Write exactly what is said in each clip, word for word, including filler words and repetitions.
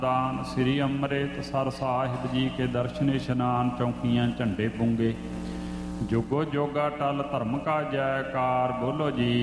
दान श्री अमृतसर साहिब जी के दर्शन इशनान चौकियां झंडे बुंगे जुगो जोगा टल धर्म का जयकार बोलो जी।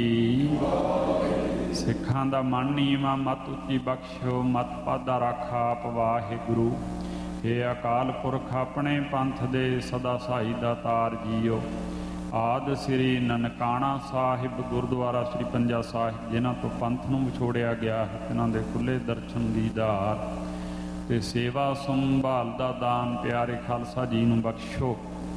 सिखां दा मन नीवा मत उच्ची बख्शो मत पादा राखा आप वाहिगुरु। हे अकाल पुरख अपने पंथ दे सदा साई दातार जीओ। आद श्री ननकाना साहिब गुरुद्वारा श्री पंजा साहिब जिन्हां तो पंथ नूं विछोड़िया गया है तिन्हां दे खुले दर्शन दीदार ते सेवा संभाल दा दान प्यारे खालसा जी नूं बख्शो।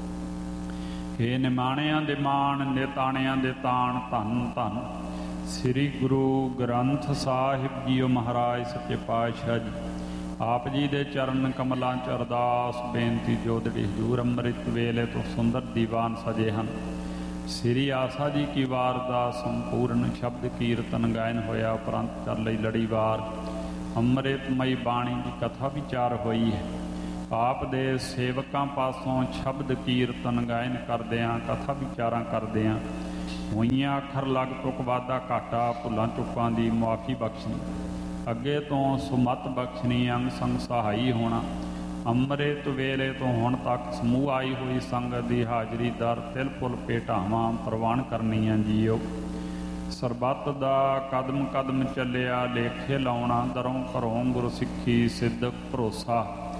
हे निमाणियां दे मान निताणियां दे ताण धन धन श्री गुरु ग्रंथ साहिब जीओ महाराज सच्चे पातशाह जी। आप जी दे चरण कमलां च अरदास बेनती जोदड़ी हजूर अमृत वेले तो सुंदर दीवान सजे हैं। श्री आसा जी की वार दा संपूर्ण शब्द कीर्तन गायन होया उपरंत कर लई लड़ीवार अमृतमयी बाणी की कथा विचार हुई है। आप दे सेवकां पासों शब्द कीर्तन गायन करदियां कथा विचारां करदियां होईयां अखर लग तुक वाधा घाटा भुलां चुकां दी मुआफ़ी बख्शनी अगे तो सुमत बख्शनी अंग संग सहाई होना। अमृत वेले तो हुण तक समूह आई हुई संगत की हाजरी दर तिल फुल भेटावां प्रवान करनियां जीओ। सरबत दा कदम कदम चलिया लेखे लाउणा दरों घरों गुरु सिੱਖੀ सिद्धक भरोसा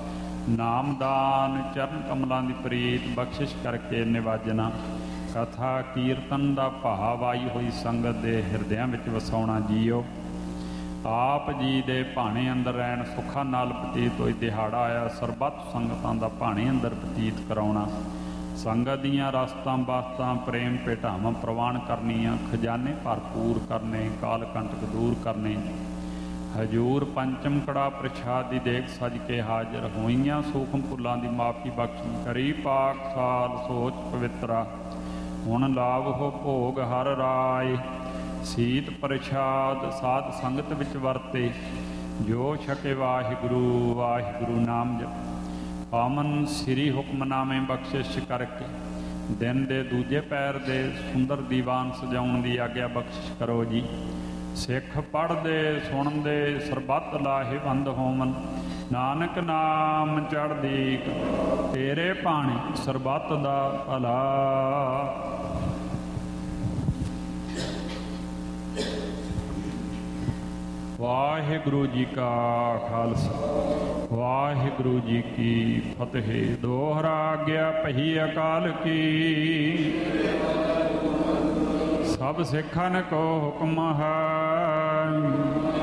नामदान चरण कमलों की प्रीत बख्शिश करके निवाजना। कथा कीर्तन का भाव आई हुई संगत के हिरदियां विच वसाउणा जीओ। आप जी दे भाणे अंदर रहन सुखा नाल बतीत होई दिहाड़ा आया सरबत संगतां दा भाणे अंदर बतीत कराउणा। संगत दियां रस्तां बास्तां प्रेम भेटावां प्रवान करनियां खजाने भरपूर करने काल कंटक दूर करने। हजूर पंचम कड़ा प्रसाद दी देख सज के हाजिर होईयां सूखम भुलां दी माफ़ी बख्शनी करी पाक साल सोच पवित्रा हुण लाभ हो भोग हर राय। सीत प्रसाद साध संगत विच वरते जो छके वाहिगुरु वाहिगुरु नाम जप। पावन श्री हुक्मनामे बख्शिश करके दिन दे दूजे पैर दे सुंदर दीवान सजाउण दी आग्या बख्शिश करो जी। सिख पढ़दे सुणदे सरबत लाहेवंद होवन नानक नाम चढ़दी तेरे भाणे सरबत दा भला। वाहिगुरु जी का खालसा वाहिगुरु जी की फतेह। दोहरा आग्या पही अकाल की सब सिखन को हुक्म है।